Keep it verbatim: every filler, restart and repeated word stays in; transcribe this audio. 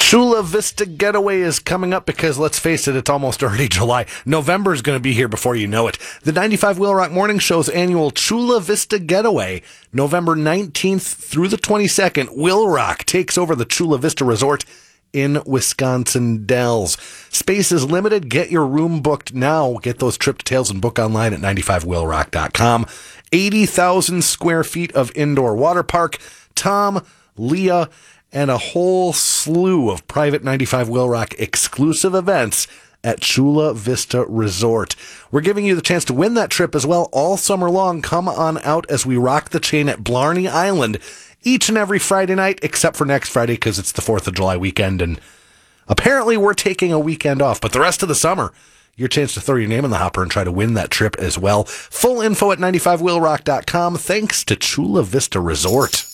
Chula Vista Getaway is coming up because, let's face it, it's almost already July. November is going to be here before you know it. The ninety-five Wheel Rock Morning Show's annual Chula Vista Getaway, November nineteenth through the twenty-second. Wheel Rock takes over the Chula Vista Resort in Wisconsin Dells. Space is limited. Get your room booked now. Get those trip details and book online at ninety-five wheel rock dot com. eighty thousand square feet of indoor water park. Tom, Leah, and a whole slew of private ninety-five Wheel Rock exclusive events at Chula Vista Resort. We're giving you the chance to win that trip as well all summer long. Come on out as we rock the chain at Blarney Island each and every Friday night, except for next Friday because it's the fourth of July weekend, and apparently we're taking a weekend off. But the rest of the summer, your chance to throw your name in the hopper and try to win that trip as well. Full info at ninety-five wheel rock dot com. Thanks to Chula Vista Resort.